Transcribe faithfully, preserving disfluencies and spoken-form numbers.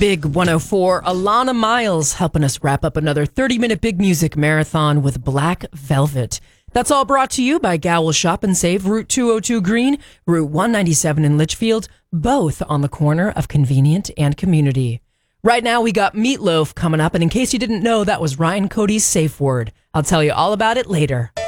Big one oh four, Alana Miles helping us wrap up another thirty-minute big music marathon with Black Velvet. That's all brought to you by Gowl Shop and Save, Route two oh two Green, Route one ninety-seven in Litchfield, both on the corner of Convenient and Community. Right now, we got Meatloaf coming up, and in case you didn't know, that was Ryan Cody's safe word. I'll tell you all about it later.